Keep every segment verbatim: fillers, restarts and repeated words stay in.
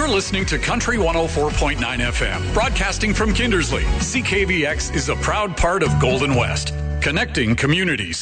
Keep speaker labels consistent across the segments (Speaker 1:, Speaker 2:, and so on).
Speaker 1: You're listening to Country one oh four point nine F M, broadcasting from Kindersley. C K V X is a proud part of Golden West, connecting communities.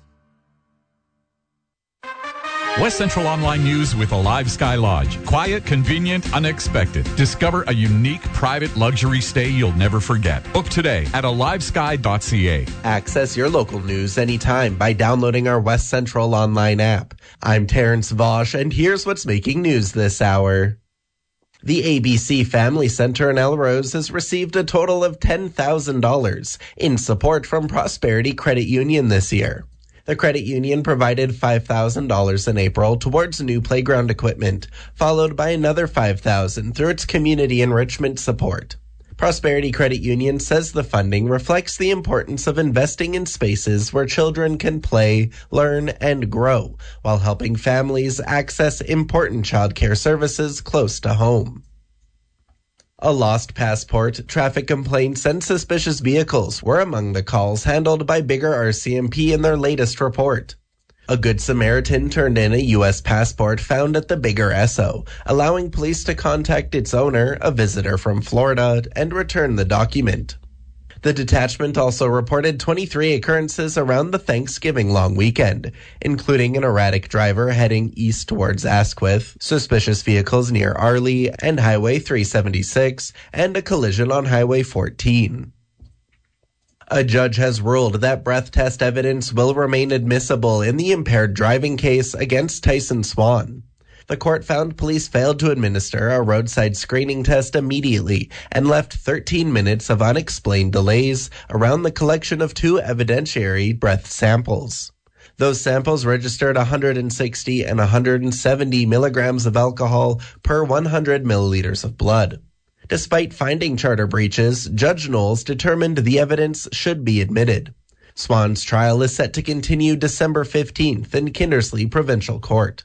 Speaker 2: West Central Online News with Alive Sky Lodge. Quiet, convenient, unexpected. Discover a unique private luxury stay you'll never forget. Book today at alive sky dot c a.
Speaker 3: Access your local news anytime by downloading our West Central Online app. I'm Terrence Vosch, and here's what's making news this hour. The A B C Family Center in Elrose has received a total of ten thousand dollars in support from Prosperity Credit Union this year. The credit union provided five thousand dollars in April towards new playground equipment, followed by another five thousand dollars through its community enrichment support. Prosperity Credit Union says the funding reflects the importance of investing in spaces where children can play, learn, and grow, while helping families access important childcare services close to home. A lost passport, traffic complaints, and suspicious vehicles were among the calls handled by Bigger R C M P in their latest report. A Good Samaritan turned in a U S passport found at the Bigger Esso, allowing police to contact its owner, a visitor from Florida, and return the document. The detachment also reported twenty-three occurrences around the Thanksgiving long weekend, including an erratic driver heading east towards Asquith, suspicious vehicles near Arley and Highway three seventy-six, and a collision on Highway fourteen. A judge has ruled that breath test evidence will remain admissible in the impaired driving case against Tyson Swan. The court found police failed to administer a roadside screening test immediately and left thirteen minutes of unexplained delays around the collection of two evidentiary breath samples. Those samples registered one hundred sixty and one hundred seventy milligrams of alcohol per one hundred milliliters of blood. Despite finding charter breaches, Judge Knowles determined the evidence should be admitted. Swan's trial is set to continue December fifteenth in Kindersley Provincial Court.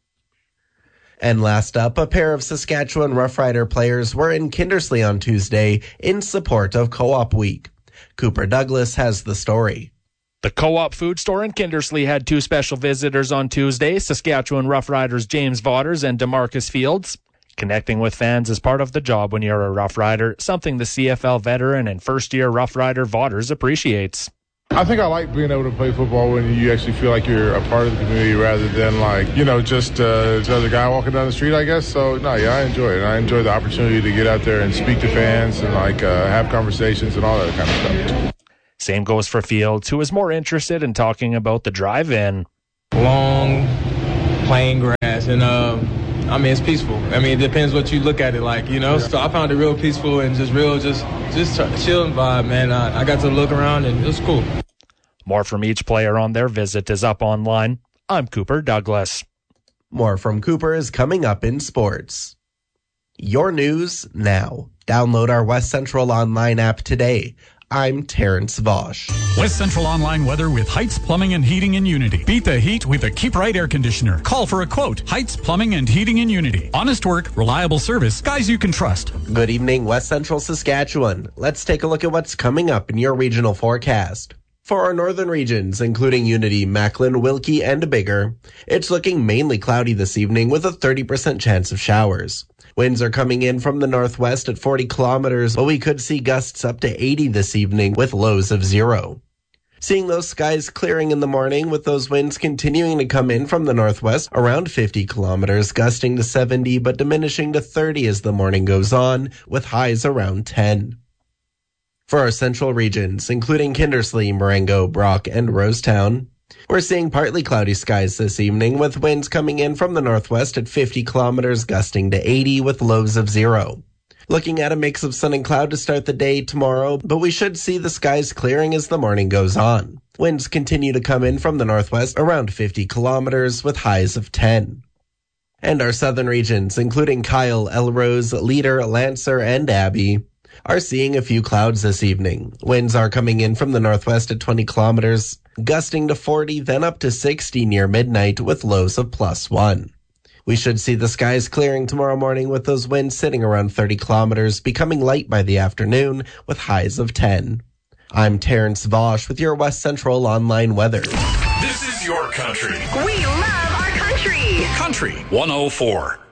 Speaker 3: And last up, a pair of Saskatchewan Rough Rider players were in Kindersley on Tuesday in support of Co-op Week. Cooper Douglas has the story.
Speaker 4: The Co-op food store in Kindersley had two special visitors on Tuesday, Saskatchewan Rough Riders James Vaughters and DeMarcus Fields. Connecting with fans is part of the job when you're a Rough Rider, something the C F L veteran and first-year Rough Rider Vaughters appreciates.
Speaker 5: I think I like being able to play football when you actually feel like you're a part of the community rather than like, you know, just uh, another guy walking down the street, I guess. So, no, yeah, I enjoy it. I enjoy the opportunity to get out there and speak to fans and, like, uh, have conversations and all that kind of stuff.
Speaker 4: Same goes for Fields, who is more interested in talking about the drive-in.
Speaker 6: Long, plain grass, and, um, I mean, it's peaceful. I mean, it depends what you look at it like, you know. Yeah. So I found it real peaceful and just real, just just chilling vibe, man. I, I got to look around and it was cool.
Speaker 4: More from each player on their visit is up online. I'm Cooper Douglas.
Speaker 3: More from Cooper is coming up in sports. Your news now. Download our West Central Online app today. I'm Terrence Vosch.
Speaker 1: West Central Online weather with Heights Plumbing and Heating in Unity. Beat the heat with a Keep Right air conditioner. Call for a quote. Heights Plumbing and Heating in Unity. Honest work, reliable service, guys you can trust.
Speaker 3: Good evening, West Central Saskatchewan. Let's take a look at what's coming up in your regional forecast. For our northern regions, including Unity, Macklin, Wilkie, and Bigger, it's looking mainly cloudy this evening with a thirty percent chance of showers. Winds are coming in from the northwest at forty kilometers, but we could see gusts up to eighty this evening with lows of zero. Seeing those skies clearing in the morning with those winds continuing to come in from the northwest around fifty kilometers, gusting to seventy but diminishing to thirty as the morning goes on with highs around ten. For our central regions, including Kindersley, Marengo, Brock, and Rosetown, we're seeing partly cloudy skies this evening with winds coming in from the northwest at fifty kilometers, gusting to eighty with lows of zero. Looking at a mix of sun and cloud to start the day tomorrow, but we should see the skies clearing as the morning goes on. Winds continue to come in from the northwest around fifty kilometers with highs of ten. And our southern regions, including Kyle, Elrose, Leader, Lancer, and Abbey, are seeing a few clouds this evening. Winds are coming in from the northwest at twenty kilometers, gusting to forty, then up to sixty near midnight with lows of plus one. We should see the skies clearing tomorrow morning with those winds sitting around thirty kilometers, becoming light by the afternoon with highs of ten. I'm Terrence Vosch with your West Central Online weather.
Speaker 1: This is your country.
Speaker 7: We love our country.
Speaker 1: Country one oh four.